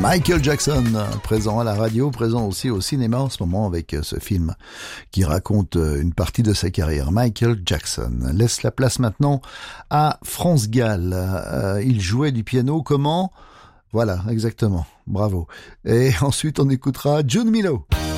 Michael Jackson, présent à la radio, présent aussi au cinéma en ce moment avec ce film qui raconte une partie de sa carrière. Michael Jackson laisse la place maintenant à France Gall. Il jouait du piano comment ? Voilà, exactement. Bravo. Et ensuite on écoutera June Milo.